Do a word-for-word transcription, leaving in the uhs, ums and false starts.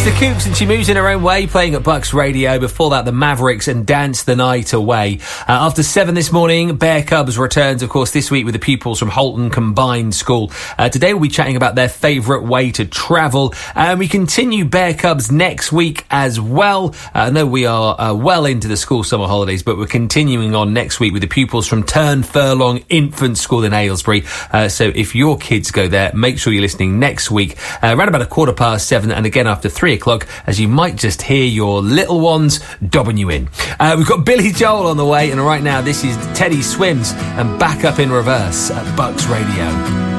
the Kooks and She Moves in Her Own Way, playing at Bucks Radio. Before that, the Mavericks and Dance the Night Away. Uh, after seven this morning, Bear Cubs returns, of course, this week with the pupils from Holton Combined School. Uh, today we'll be chatting about their favourite way to travel. And uh, we continue Bear Cubs next week as well. Uh, I know we are uh, well into the school summer holidays, but we're continuing on next week with the pupils from Turn Furlong Infant School in Aylesbury. Uh, so if your kids go there, make sure you're listening next week, uh, around about a quarter past seven, and again after three o'clock, as you might just hear your little ones dobbing you in. Uh, we've got Billy Joel on the way, and right now this is Teddy Swims and Back Up in Reverse at Bucks Radio.